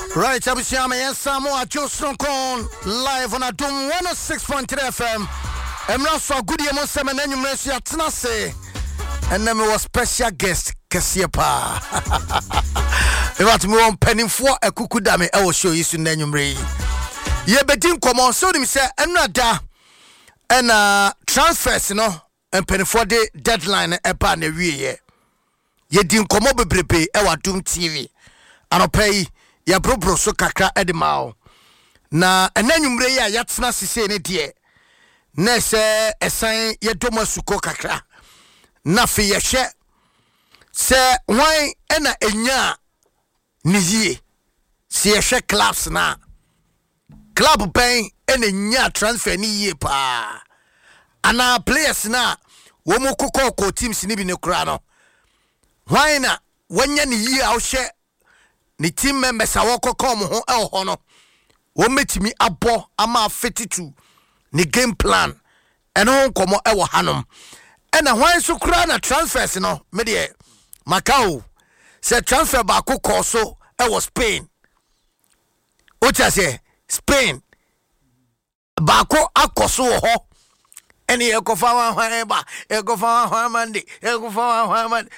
Right, Abishama, yes, Samoa, Johnson Con, live on a Doom 106.3 FM. I'm not so good, you must have an annual mercy at Tennessee. And then we was special guest, Kassiapa. If I want penny for a kukudame, I will show you soon. Then you may. Ye bedin come on, so them say, I'm not da. And transfers, you know, and penny for the deadline, a pan a year. Ye didn't come over, baby, our Doom TV. And I'll pay. Ya bro so kakra edimao na enanyumre ya yatsena sise ne de na se esan ye domo suko kakra na fe ye hye se wan ena enya ni yie se ye hye clubs na club pen ena nya transfer ni yie pa ana players na wo mo kokoko teams ni bi ne kura no wan na wanya ni yie a wo hye ni team members awoko come ho e ho no wo metimi abo ama 52 ni game plan eno ho komo e wo hanom e na hwan so kura na transfers no me de Macau se transfer ba ko so e wo Spain o tia se Spain ba ko akoso ho eni e ko fa wan hwan ba e ko fa wan mande e ko fa wan man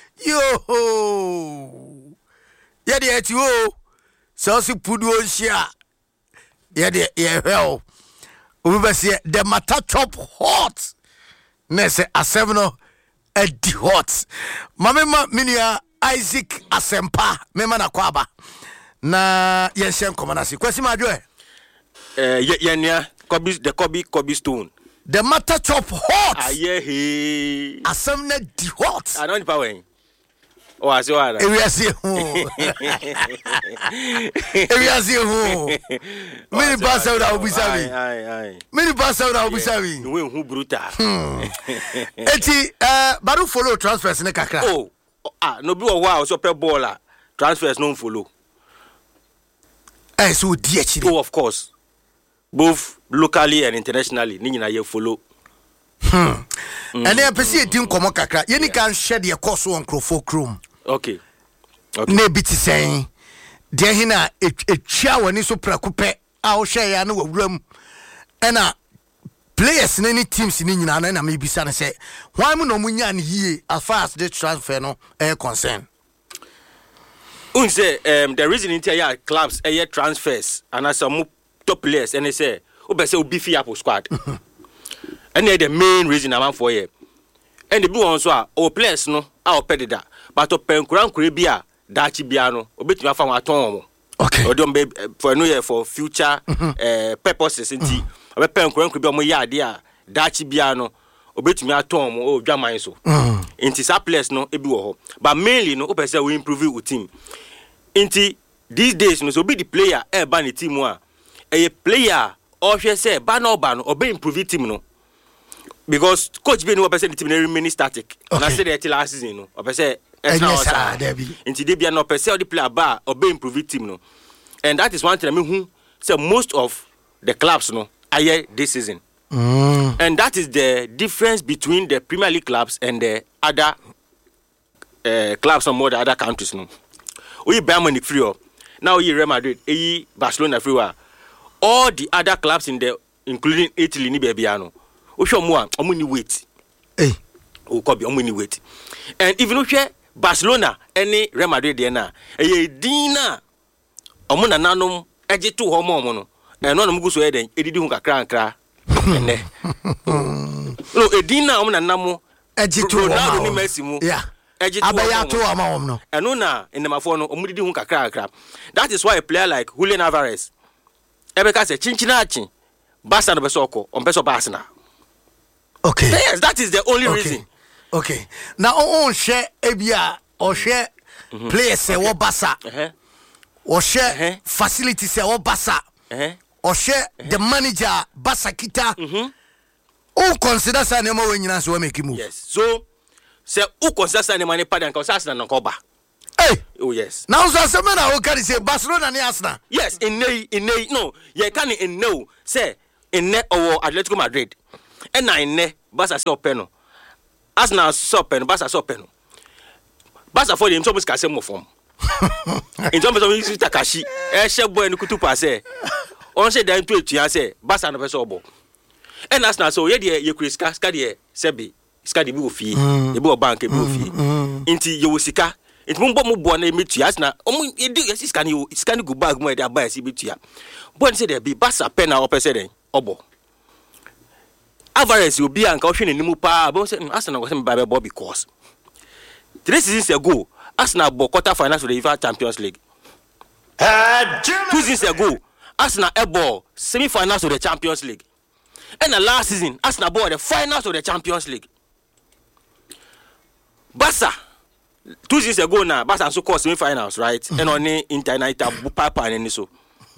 yo yede eti o so si pudu onhia yede ye hell we be say the matter top hot na say asem no edi hot mamema minia Isaac Asempa mema na kwaba na yenhye nkomana si kwasi madwe yenya Kobe Stone the matter top hot aye asem na di hot I don't power. Oh, I see what. We are seeing who. We are seeing who. Many pass out of Busavi. Aye. Many pass out of Busavi. Who brutal. Eti, Baru follow transfers in the Kakra. Oh, no be a while, so per baller. Transfers no follow. Eh, so dear. Oh, of course. Both locally and internationally, Nina ye follow. And then Pessi didn't come on Kakra. You can shed your course on Crofo Room. Okay. Maybe to say, dear Hina, a chow and so preoccupied. I'll share ya no room. And players in any teams in England, and I may be son say, why no munyan ye as far as the transfer no air concern. Unse, the reason in clubs air transfers and as some top players, and they say, oh, beefy apple squad. And the main reason I'm for here. And the blue ones are our players no our pedida. But to pen kuran kuribia dachi biano obet me fa aton. Okay. Or don't be for no year for future purposes nti obe pen kuran kuribia mo ya ade a dachi biano obet me aton o dwaman so. Nti sa players no ebi wo ho. But mainly no opese we improve your team. Nti these days no so be the player e ba ni team a e player o hwe say ba no obe improve team no. Because coach be no person the team remain static. And I said that last season no. I say into they be no person the player bar or be improve team no. And that is one thing I mean who say most of the clubs no are here this season. And that is the difference between the Premier League clubs and the other clubs from more the other countries no. We Bayern Munich free up. Now you Real Madrid, Barcelona free. All the other clubs in the including Italy ni bebiano. Omuni wait. Eh. Okobi omuni wait. And even if Barcelona any Real Madrid there na dina omuna nanom eje to homo no. And no mugu so eden edidi hu kakra nkra. Ene. No edina omuna namo eje to Ronaldo ni Messi mu. Yeah. Eje to abaya to amawom no. And no na enamafo no omudidi hu kakra nkra. That is why a player like Julian Alvarez ebeka say chinchina achi Barca no besoko on beso Barca. Okay. Yes, that is the only reason. Okay. Now on share ebia or share players say what Barca. Or share facilities say what Barca. Or share the manager Barca kita. Who consider say name when you so make move. Yes. So say who consider say name padan cause Arsenal no cover. Hey. Oh yes. Now so say na who can say Barcelona ni Arsenal. Yes, in no, you can in no say in ne or Atletico Madrid. And I ne Barca so peno. Arsenal so peno, Barca so peno. Barca for them so much can say more form. In terms of use Takashi, share boy and kutu passe. On said then to it, I say, Bassa no pesobo. And as now so, ye Chris Cascadia, Sebi, Scadi Boo fee, the Bo Bank, a Boo fee. Inti Yosika, it won't bomb one name to us now. Oh, you do, yes, it's can go back more than by CBT. One said there be Bassa pen or president, Obo. Alvarez will be an caution in the Mupa, but Arsenal was by Bobby course. 3 seasons ago, Arsenal bought quarter finals of the UEFA Champions League. 2 seasons ago, Arsenal bought semi-finals of the Champions League. And the last season, Arsenal bought the finals of the Champions League. Barca, 2 seasons ago now, Barca so called semi-finals, right? And only Inter Papa and so.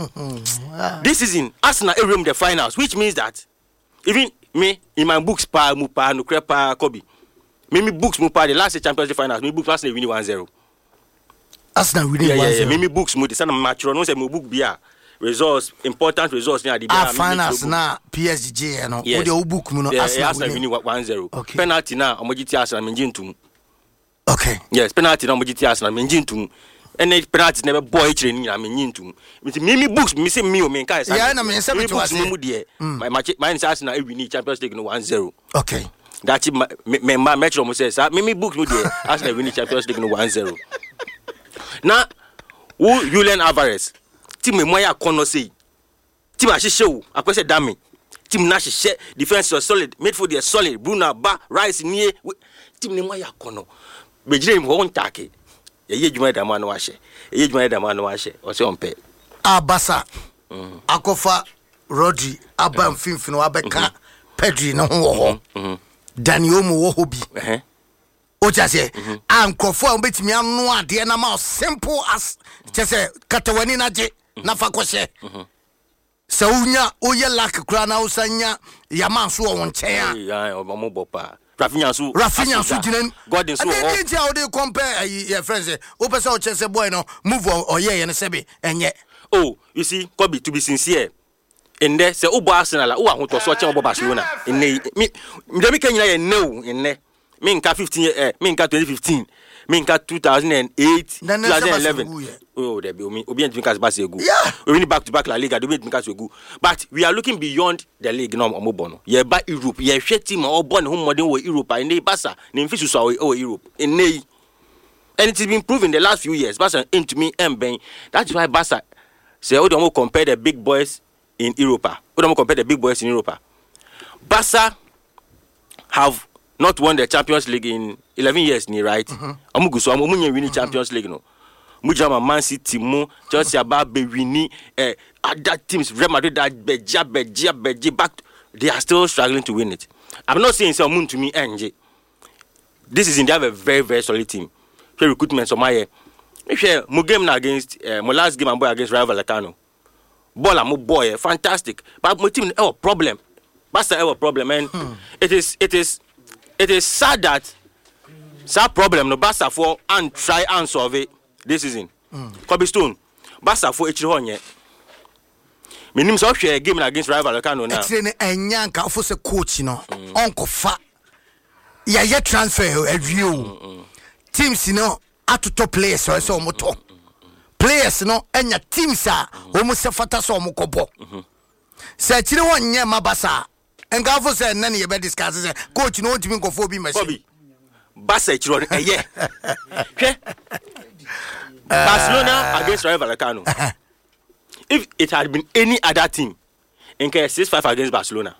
This season, Arsenal reached the finals, which means that even me in my books, Pa Mupa no Krepa Kobe. Me books Mupa the last Champions League finals. Me books Arsenal winning 1-0. Arsenal winning 1-0. Me books mo the sana match no say me book bia results important results near the finals na PSG no. O de book mu no Arsenal winning 1-0. Penalty na omogiti Arsenal me ngintum. Okay. Yes, penalty na omogiti Arsenal me ngintum. And penalty never boy training na me ngintum. Me books me say me o me kai. Yeah, na me say me books mu de. My Arsenal winning Champions League no 1-0. Okay. That's me Metro mo says me books mu de Arsenal winning Champions League no 1-0. Now who Julian Alvarez team me moya kono say team a hihye I akose dami team na hihye defense was solid midfield is solid Bruno Ba Rice nie team ne moya kono bejire mo won take ye djuma da ma no ahye ye djuma da ma no ahye o se onpe Abasa akofa Rodri aba mfimfino abeka Pedri no ho ho Daniel mo wo ho bi o jase ankofo a obetimi anu ade na ma simple as chese katawani na je na fa kwose se unya oye lak kra na usanya yama so won chen ya omo bopa Rafinha so jinan Gordon so o dey how they compare your friends o pese o chese boy no move o ye ne sebe enye oh you see Kobe to be sincere in there say Ubo Arsenal o ahoto so chen Ubo Barcelona in me dem kan nyina ye no in there me nka 15 me nka 2015 me nka 2008 2011 oh there be obi ent nka Barca egu we win back to back La Liga do nka so egu but we are looking beyond the league no omobo no ye ba Europe ye hwe team o born home modern wo Europe in Barca ne mfisu so o Europe in and it has been proven the last few years Barca into me emben that's why Barca say o don't compare the big boys in Europe o don't compare the big boys in Europe Barca have not won the Champions League in 11 years ni right amugu so amunye win Champions League no mujama Man City mu Chelsea aba be win other teams Real Madrid that beja back they are still struggling to win it. I'm not saying say omun to me enje this is in they have a very very solid team so recruitment so my if mu game na against my last game boy against Rayo Vallecano ball am boy fantastic but my team problem Barca have a problem and it is sad that problem no Barca for and try and solve it this season. Kobe Stone, Barca for each honye. Minim so share game against Rayo Vallecano now. Etre enyanka for se coach no. Onko fa. Ya transfer review. Teams no atoto players so omoto. Players no enya teams a omo se fata so omo kobo. Se chire honye mabasa. Enga for say nane ye be discuss say coach no ntimi nkofo bi machine. Barca chiro eye. Hwe. Barcelona against Rayo Vallecano. If it had been any other team, in case 6-5 against Barcelona.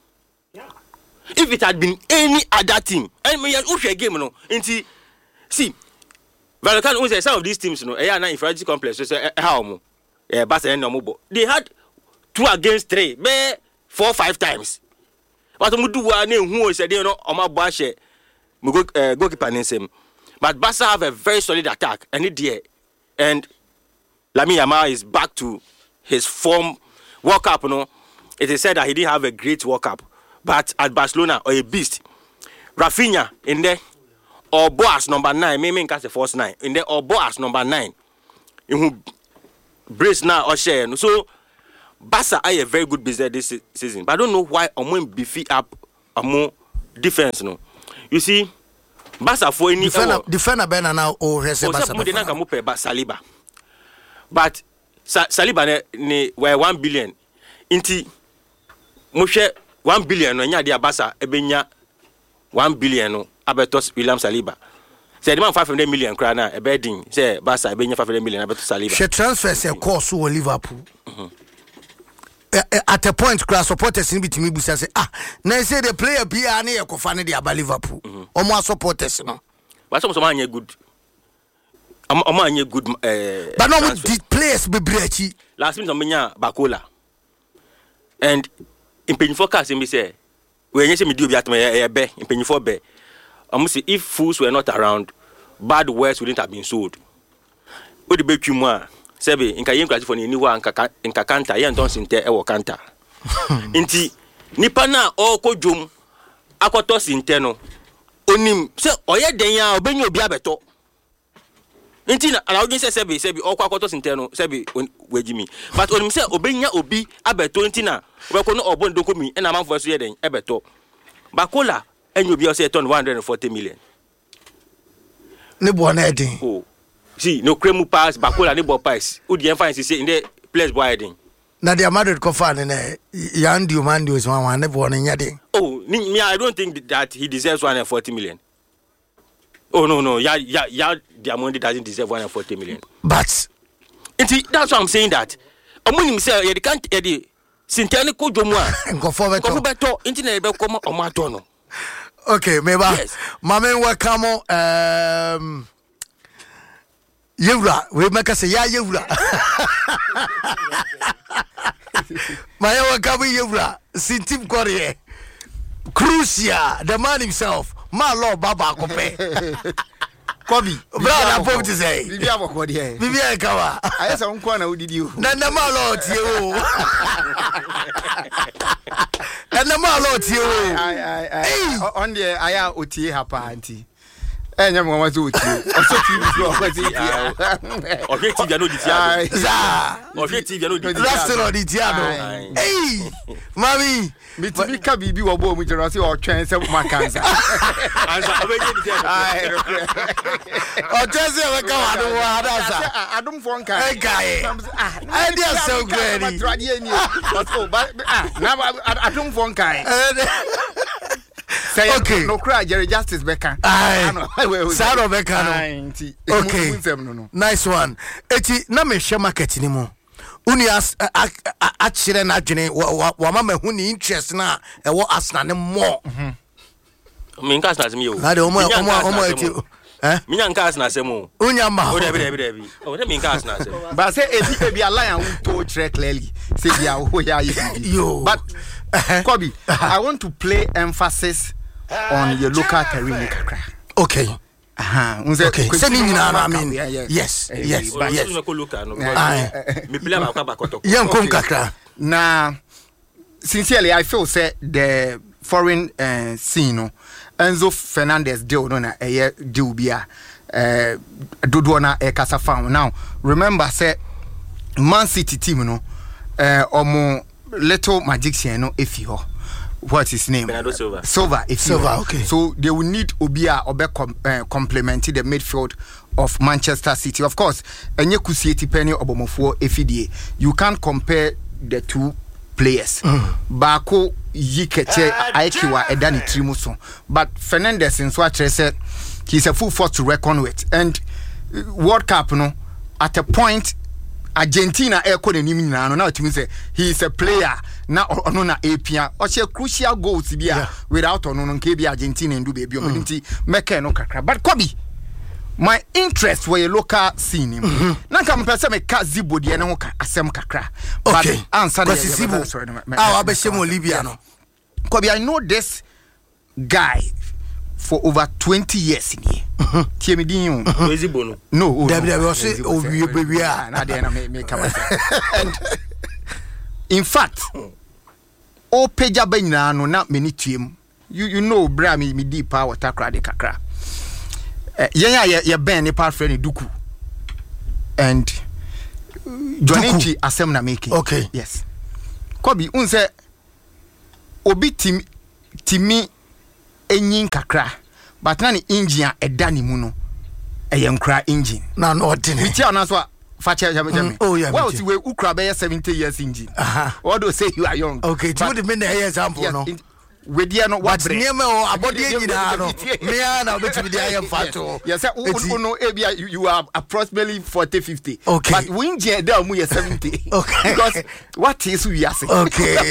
If it had been any other team, and me who share game no. See, Vallecano say some of these teams no. Na inferiority complex. So say how mo. Barca no mo. They had 2 against 3, 4-5 times. But mo do wa na hu o say dey no o bo ahye. Mo goalkeeper nsem. But Barca have a very solid attack and it there. And Lamine Yamal is back to his form. World Cup, it is said that he didn't have a great World Cup. But at Barcelona, or a beast. Rafinha in there, or Boas number 9, maybe catch the first 9. In there, or Boas number 9. In who brace now or share. So, Barca are a very good business this season. But I don't know why I'm going to beefy up a more defense. You see, Basa for any defender Ben now or Rese Basa. Saliba. But Saliba ne were 1 billion. Inti Moshe 1 billion no nya dia Basa ebenya 1 billion no abetos William Saliba. Say the man 500 million kra na ebedin say Basa ebenya 500 million abetos Saliba. She transfer say course to Liverpool. At a point class supporters in between busa say na say the player be na e ko fa ne dia ba Liverpool. Omo supporters no. But some anya good. Anya good but no the players be breachi. Last minute omenya Bakola. And in penny forecast me say when you say me do be atme be in penny for be. Say if fools were not around, bad words wouldn't have been sold. O de be twuma sebe inka yen kwati for ni wa inka kanta yen don sinte e wo kanta. Inti nipa na o ko dwom akoto sinte no onim se oye den ya obenya obi abeto. Inti na alawdin se sebe o kwa akoto sinte no sebe wejimi. But onim se obenya obi abeto inti na obeko no obondo komi e na manfo so ye den ebeto. Bakola enyo obi o se turn 140 million. Ne bo na edin. Oh. See, no cremu pass, Bakola ni bo pass. Who the emphasis say in the place boy heading. Na the Madrid confirm ne Yandio Mandio is one never one nyade. Oh, me I don't think that he deserves 140 million. Oh no, yeah, Diamondi doesn't deserve 140 million. But that's why I'm saying that. Omuni himself, you can't edit. Sintani ko jomwa. Nkofo beto internet be come o ma to no. Okay, meba. Yes. Mame welcome Yewra, we make us say ya Yewra. My welcome Yewra, Sintim Korea. Crucia, the man himself, my Lord Baba Kope. Kobi, brother, I'm to say. Bibi aboko de. Bibi akawa. Aya sa unko na udidi o. Na my Lord you. And the my Lord you. On the aya otie hapa anti. Enya mo ma so otie. Oso TV so okwati. Ohwe TV no ditiado. Za. Ohwe TV no ditiado. That's not ditiado. Hey, mami. Mitimi ka bibi wo bo mu jero se o twen se makanza. Anza obeje ditiado. O tese we ka wa do wa dansa. Adum fo nka. Nkai. I dey so great. Na adum fo nka. Say okay. No cry Jerry Justice Becca. Saro Becca no. Okay. Nice one. Eti na me hwe market ni mu. Uni a chire na dwene wa mama hu ni interest na e wo Arsenal ne mo. Me nka Arsenal me o. Na de omo eti me nka Arsenal se mo. Unya ma. O de bi. O de me nka Arsenal se. But say ebi alliance who told clearly say dia who ya you. But Kobi, I want to play emphasis on your local terrain kakra. Okay. Okay. So I mean, yes. Me play ma kwa koto. Yankom kakra. Na sincerely I feel say the foreign scene Enzo Fernandez deal no na deal bia dodo na kasa found. Now remember say Man City team no omo little magician no efi ho. What's his name? Bernardo Silva. Silva, okay. So they will need Obia complementing the midfield of Manchester City. Of course, enye kusieti penny obomofo efidie. You can't compare the two players. Bako yikeche aikiwa edani trimuso. But Fernandez in Swatre said he's a full force to reckon with. And World Cup no at a point Argentina eko ne nim nyina no na otimi say he is a player na ono na apia o che crucial goals bia without ono no nke bia Argentina ndu be bi o nti meka no kakra. But Kobi, my interest were a local scene na ka mpese me ka Zibo de ne ho ka asem kakra. Okay. But answer the Zibo abeshemo Libya no. Kobi, I know this guy for over 20 years in here. Tiemidin Zibo no. No. Baby. And in fact, o peja banyina no na meni tuem. You know bra me deep power takra de kakra. Ye ben ne part friend Duku. And Johnny asem na making. Okay. Yes. Kobi unse obi timi enyin kakra. but na ni engine a edani mu no nkra engine na no ordinary we tell na so fache jame oh yeah well see we ukra be 70 years engine what do say you are young okay do the mean the example no we there no what name o abodi nyina no me na obetimi dey am fato yes uno ebia you are approximately 40-50 okay. But we engine there mu 70 okay because what is we are saying okay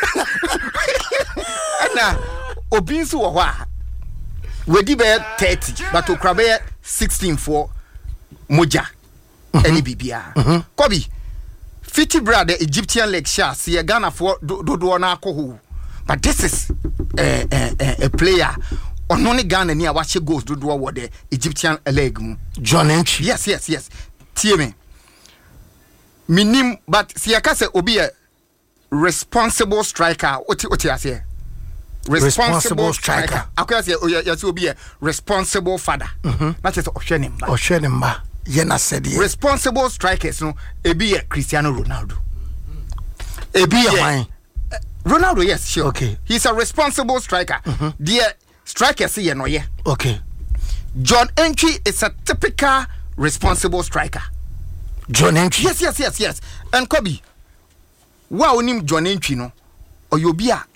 na obi nso wo ho a we di be 30 but okra be 16 for moja any bibia kobi 50 brother Egyptian leg sha see Ghana for do na akoho but this is a player only Ghana ni a watch goals do what the Egyptian leg mu John Entry yes tie me minim but see aka say obi a responsible striker oti ase responsible striker akoya say yes obi a responsible father that is ohwe nimba ye na said responsible strikers no ebi a Cristiano Ronaldo ebi a Ronaldo, yes, sure. Okay. He's a responsible striker. The striker, see, no, yeah. Okay. John Entry is a typical responsible striker. John Entry? Yes. And Kobe, wow, name John Entry, no? Or you'll be a.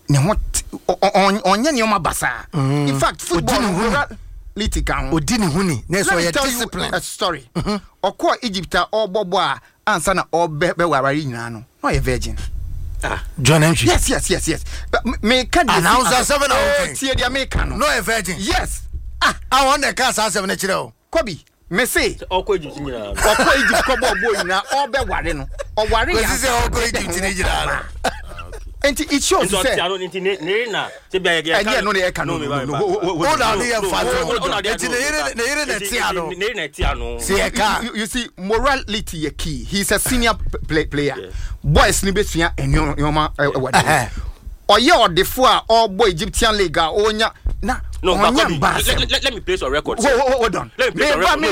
On your basa. In fact, football, Litikang. O didn't win. Next way, discipline. A story. Or call Egypt or Boboa, and Sana or Bewarina, no, a virgin. John Entry. Yes. Me can announce 7 see the American. No a virgin. Yes. I want the cast 7 chiro. Kobe, me say. Oko Egypt nyina. Oko Egypt kobo boy na obe ware no. O ware ya. This is Oko Egypt nyina. And it shows you say. No se bia ye ka. No dey ka no. Hold on here you see morality a key. He's a senior player. Boys ni betua enyoma wade. Oye odefo a all boy Egyptian league onya na no let me place on record. Hold on. Let me place on record.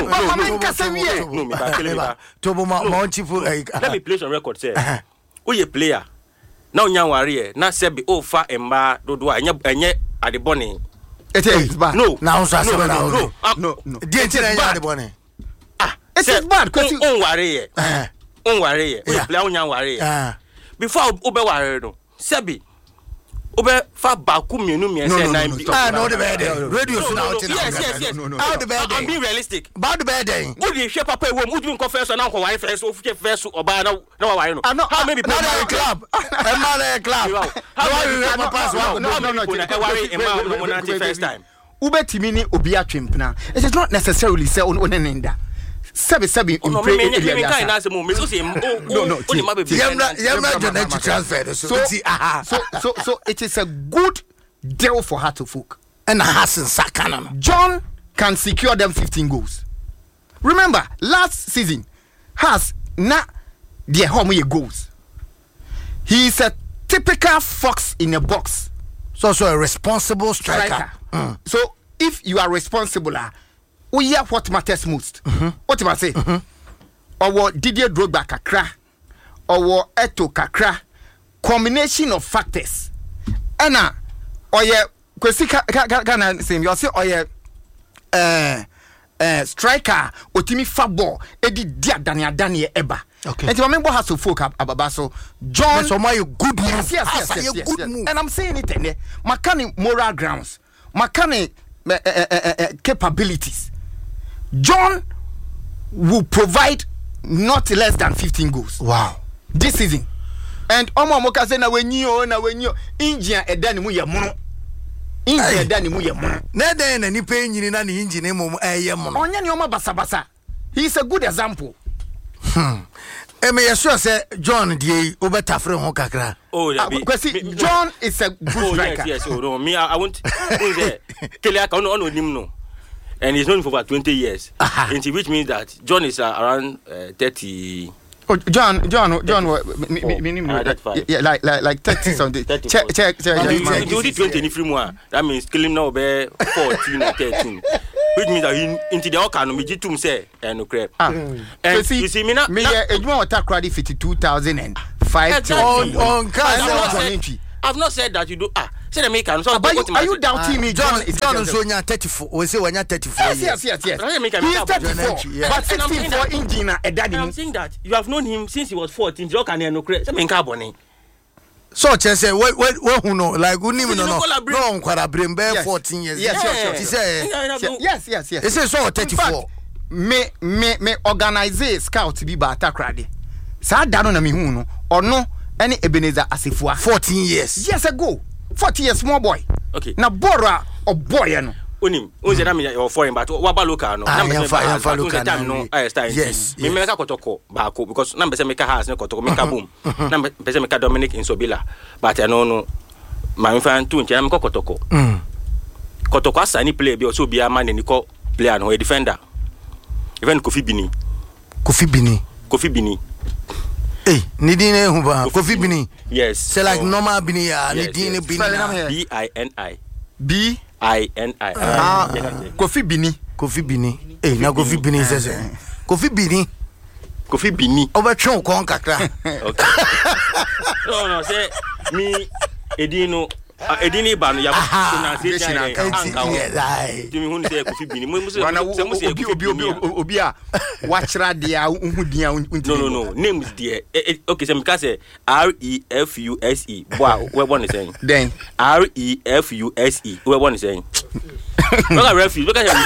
Let me place on record say. Oye player. Na onya ware na sebi o fa emba dodo enye adebone. It is bad. No. Now so no. It is bad. It is bad because you worry. Onware o play onya ware before obe ware no sebi obe fa baku mienu mi say 9 no the bed radio so now yes how the bed I'm being realistic about the bed wo dey share papa ewo mu dun confess na ko ware first o fuke first oba na ware no how maybe club how pass one no ware first time ubetimi ni obi atwempna it is not necessarily say onenenda sebi no so it is a good deal for her to folk and Hassan Sakana. John can secure them 15 goals. Remember last season has not their home goals. He is a typical fox in a box. So a responsible striker. So if you are responsible, we hear what matters most. What do I say? Or Didier Drogba kakra, or Eto kakra, combination of factors. Anna, or ye, kwesi kana same. You say or ye, striker, otimi fabo, edi dia Daniel eba. Okay. And remember has to folk ababaso. John, so my good move. Yes. Good move. And I'm saying it there. Makani moral grounds. Makani capabilities. John will provide not less than 15 goals. Wow. This season. And Omo Moka say na wenyo India edani mu ye mono. India edani mu ye mono. Na den na nipa nyini na ni engine mu ye mono. Onya ni oma basa. He is a good example. Me sure say John dey obetafre ho kakra. Oh, John is a good striker. Yes. Oh no, me I want Kelia ka no nim no. And he's known for over 20 years. Which means that John is around 30. Oh, John, like 30 something. Check. You did 20 in free. That means killing now be 14 or 13. Which means that he into the Okano me jitum say and no crap. And you see me now. Me ejuma water credit 52,00005. I've not said that you do Say the make so are you doubting me? John Sonya 34. We say when you're 34. Yes. He is 34, but 16 for engine I'm saying that you have known him since he was 14. Joke and no credit. Say me carbon. So say what who know like who name no kwara brain be 14 years. Yes. He say yes. He say so 34. Me organize scout bi ba Takrade. Sa da no na me hu no. Ono any Ebenezer Asifua 14 years. Years ago. 40 years small boy. Okay. Na Bora or boy no. Onim, unze na me your foreign but what about local no? Na me local no. Yes. Me make kotoko baako because na be say make house no kotoko make boom. Na be say make Dominic Insobila but no my fan tu nche na me kotoko. Kotoko asani play bi so bi ama ni ko player no defender. Even Kofi Bini. Hey, Nidine Huba, Kofi Bini. Yes. Say like normal Bini, Nidine Bini. B-I-N-I. Kofi Bini. Hey, now Kofi Bini says Kofi Bini. Overthrow con kakra. Okay. No, say me Edino. Edini banu ya pronunciation anka. Timi hu say Kofi Bini. Obi a wachra dia uhudin No. Name is there. Okay, so me say REFUSE. Wow, we want to say. Then REFUSE. We want to say. Look at refuse. Look at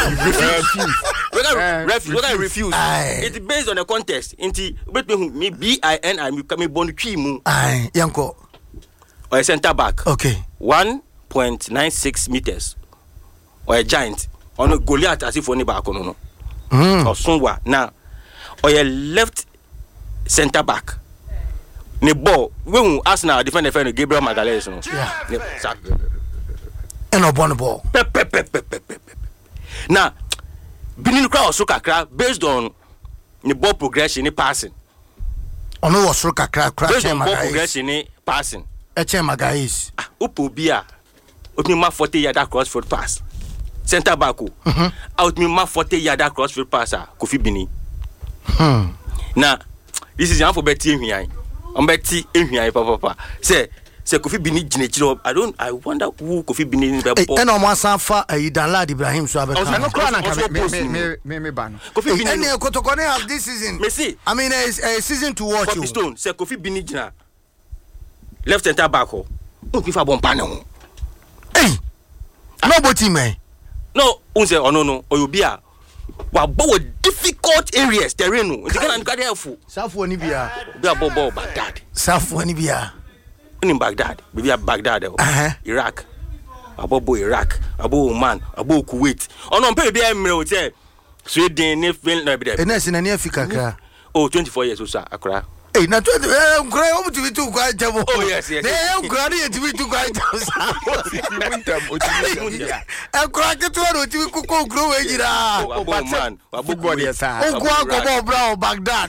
refuse. It's based on the context. Inti me BINI me bond tree mu. Aye, yanko. Or a center back. Okay. 1.96 meters. Or a giant. On a Goliath as if only back on no. Or somewhere. Now, or a left center back. Ne ball. When Arsenal defend the friend Gabriel Magalhaes. Yeah. And a ball. Now, Benin crowd so kakra based on the ball progression in passing. Ono was so kakra based on ball progression in passing. Eche Magalhaes. Upo bia. Out me ma 40 yard crossfield pass. Center back. Out me ma 40 yard crossfield pass. Kofi Bini. Now, this is an for betting here. I'm betting here, papa. Say Kofi Bini Jinechiro. I wonder who Kofi Bini is. And on one sanfa Danlad Ibrahim so me ban. Kofi Bini. And Kotokone have this season. Messi. I mean a season to watch you. Stone. Say Kofi Bini Jina. Left center back. No give a bomb panel. Hey. Nobody man. No, unse no. Or you be a difficult areas terrain. You can get helpful. South one bia. Be a bobo Baghdad. South one bia. In Baghdad, we are Baghdad, Iraq, Abo Iraq, Abo Oman, Abo Kuwait. On pay be a say Sweden, if no be there. And that's in any Africa. Oh, 24 years, sir, Accra. Hey, not to be too quiet. Oh, yes. They have granted to be too quiet. I'm cracking to cook grow a man. Brown Baghdad.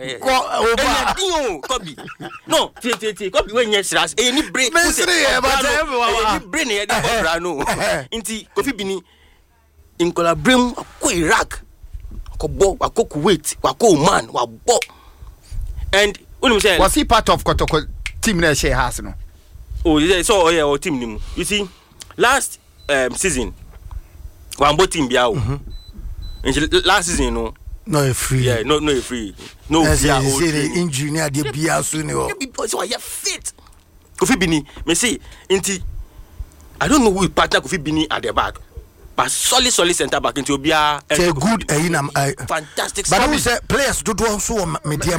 No, copy when yes, any brain. Brain, Inti Kofi Bini in Colabrim, Iraq, Wako Kuwait, Wako Oman, Wabo. And was he part of Kotoko team that she has no? Oh, yeah, so or team. You see, last season, Wambo team biao. Last season, no free. Yeah, no free. No free. Injury near the biao soon. So I have fit. Kofi Bini, me say, inti. I don't know who partner Kofi Bini at the back. But solid center back into Obia. Say good fantastic. But who say players do so media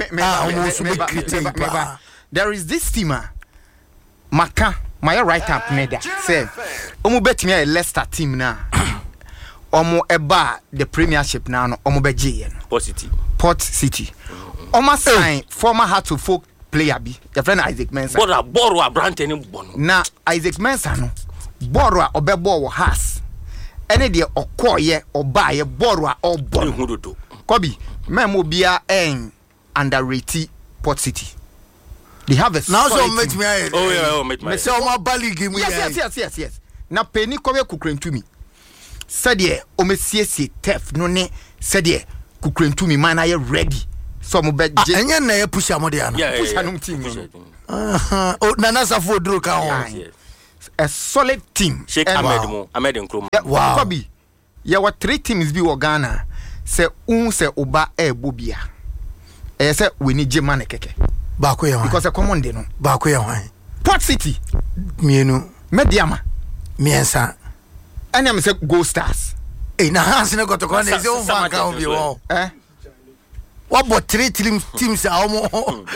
there is this teamer Maka my right up meda say omo bet me a Leicester team na omo eba the Premiership now no omo beje Port City omo sign former Hartlepool player bi your friend Isaac Mensah borrow Branton bono na Isaac Mensah no borrow obebo wo has ene de okoye obaye borrow obono Kobi memo bia underrated Port City. They have a now so met me. Met me. Say my bally give me. Yes. Na penny kobe kukrentu mi. Said ye o me siesie tef no ne said ye kukrentu mi man are ready. So mo be je. Enya na ye push amode ano. Push anum team. Oh Nana Safo Dro ka ho. a solid team. Sheikh Ahmed Nkrumah. Wow. Kobi, there were 3 teams be Ghana. Say say oba bobia. Say we need Jemane keke. Because a common day no. Port City. Mienu. Mediama. Miensa. And I'm say Go Stars. Na hansi ne kotoko na eze on fan ka obi wo. What about 3 teams omo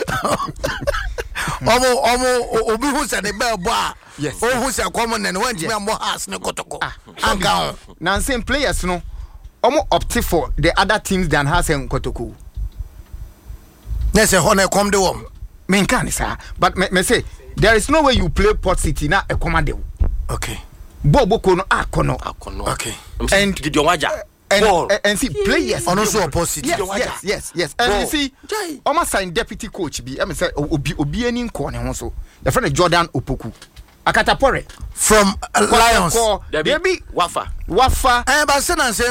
obi hu se ne be bo a. Yes. O hu se common na wan timi ambo has ne kotoko. Anka na same players no omo opt for the other teams than has en kotoko. Na se ho na come the one. Men can say but me say there is no way you play Port City na e come de. Okay. Boboko no akono. Okay. And did you waja? And see players on also opposite. Yes. And you see almost sign deputy coach be I say obi ani nko ne ho so. The friend Jordan Opoku. Akatapore from Lions. Baby Wafa. But say no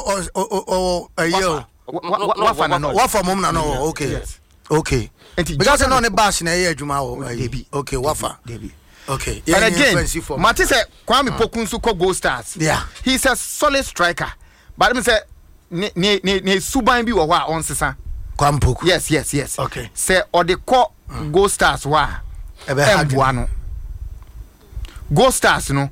yo. Wafa mom na no. Okay. Yes. Okay. Because no ne bash na here adwuma wo. Okay, Wafa. Okay. And again, Mati say Kwame Poku nso ko Gold Stars. Yeah. He's a solid striker. But me say ne suban bi wo wa on sesa. Kwame Poku. Yes. Okay. Say or the ko Gold Stars wa emboa no. Gold Stars no.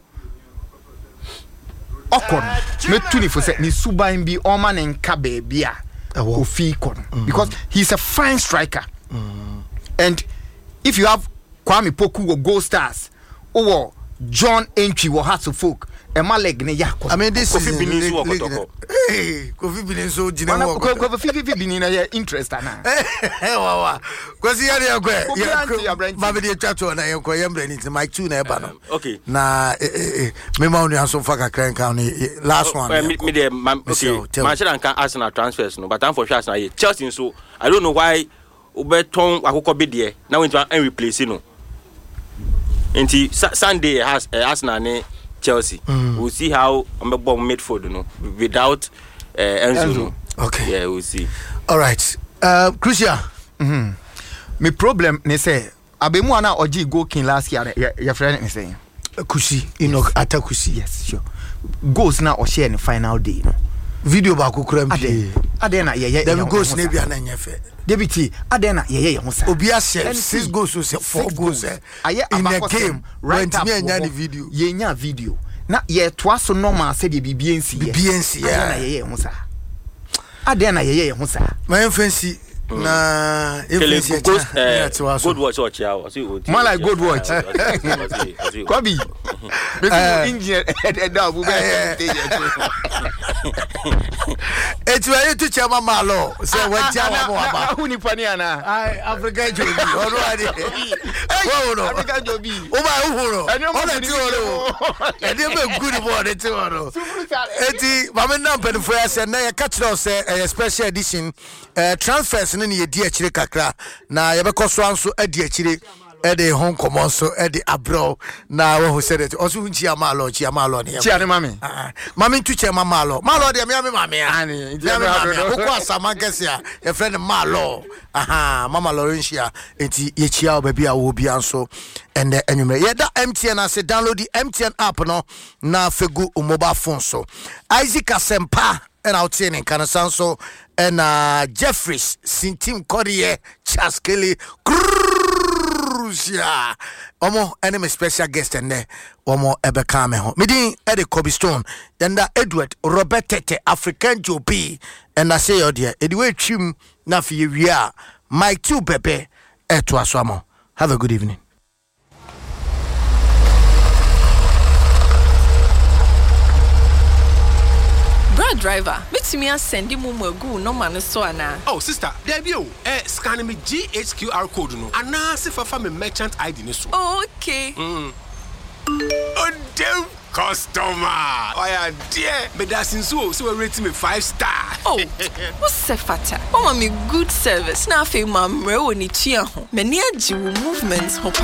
Okon me tuni for say ni suban bi o ma ne nka baby a ofi kon because he's a fine striker. And if you have Kwame Poku or Gold Stars or John Entry or Hearts of Folk Emma leg ne yakko. I mean this Kofi Binisu okotoko. Hey, Kofi Binisu jina wo. Kofi Binina ya interest ana. Wa. Kwasi ya de akwa. Ma be de twato na yenko yembre ni Mike 2 na eba no. Okay. Na me ma unu aso fa kakran kan last one. Me de okay. Manchester can Arsenal transfers no, but I'm for sure Arsenal Chelsea so I don't know why Obeton akoko be there. Now we to replace no. Until Sunday has Arsenal ne Chelsea. We'll see how Mbebo midfield no without Enzo. No. Okay. Yeah, we'll see. All right. Crucial. My problem ne say abemu ana oji go king last year your friend me say Kusi Enoch Atakusi. Yes, sure. Goals na o share in final day no. Video ba ko kura mpi. Ade na ye. Dem goals na bia na nyefe. Debiti ade na ye ho sa. Obi a share 6 goals so 4 goals. In a game right me anya the video. Ye nya video. Na ye toa so normal say the BBNC. BBNC ya. Na ye ho sa. Ade na ye ho sa. My fancy na good watch or chow. Man like good watch. Kobi. Engineer it's where to chama malo say what chama mo who ni pani ana Africa jobi already no Africa jobi o ba uhuro ona ti oro e dey be good boy dey ti oro eti mama na mpedfo ya say na ye catch us a special edition transfers ni ye di akire kakra na ye be koso anso adi akire Ede home common so Ede abro na we said it also chi amalo ne chi ane mami mami tu che malo de me mami ani ko asama kese a e friend malo mama Laurentia enti ye chia obabi a wo bia so and enwume ye da MTN as download the MTN app no na fegu mobile phone so Isaac Asempa and out in Kanasanso and Jeffries Sintim Korie Chaskeli Crucia Omo enemy special guest and there Omo Ebeka me ho midin Eddie Kobe Stone then that Edward Robert Tete African Jobi and I say oh dear Edward Chim na fi wia Mike 2 Pepe eto aswamo. Have a good evening. Driver, make me send you mumu no man so ana. Oh sister, there you scan me GHQR code no. Ana se fa me merchant ID ni so. Okay. Oh damn customer. Oh yeah, dear. Me da since so rate me 5 star. Oh. What's se fata? Mama me good service. Na fe mamre woni tua ho. Me ne agi movements ho.